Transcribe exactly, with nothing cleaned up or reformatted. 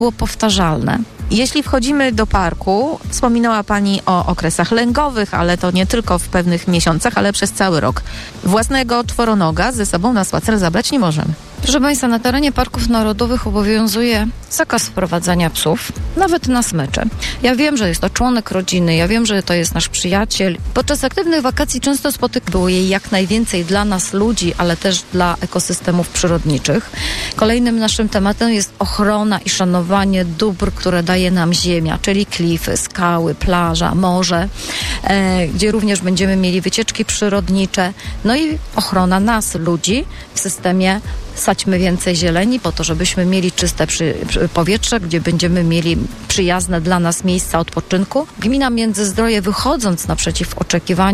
było powtarzalne. Jeśli wchodzimy do parku, wspominała Pani o okresach lęgowych, ale to nie tylko w pewnych miesiącach, ale przez cały rok. Własnego czworonoga ze sobą na spacer zabrać nie możemy. Proszę Państwa, na terenie parków narodowych obowiązuje zakaz wprowadzania psów, nawet na smycze. Ja wiem, że jest to członek rodziny, ja wiem, że to jest nasz przyjaciel. Podczas aktywnych wakacji często spotyk było jej jak najwięcej dla nas ludzi, ale też dla ekosystemów przyrodniczych. Kolejnym naszym tematem jest ochrona i szanowanie dóbr, które daje nam ziemia, czyli klify, skały, plaża, morze, e, gdzie również będziemy mieli wycieczki przyrodnicze, no i ochrona nas, ludzi, w systemie Sadźmy więcej zieleni po to, żebyśmy mieli czyste przy, przy, powietrze, gdzie będziemy mieli przyjazne dla nas miejsca odpoczynku. Gmina Międzyzdroje, wychodząc naprzeciw oczekiwaniom